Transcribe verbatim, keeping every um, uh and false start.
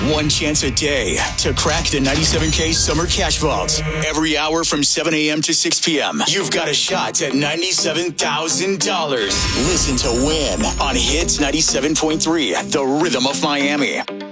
One chance a day to crack the ninety-seven K Summer Cash Vault. Every hour from seven a.m. to six p.m. You've got a shot at ninety-seven thousand dollars. Listen to win on Hits ninety-seven point three, the rhythm of Miami.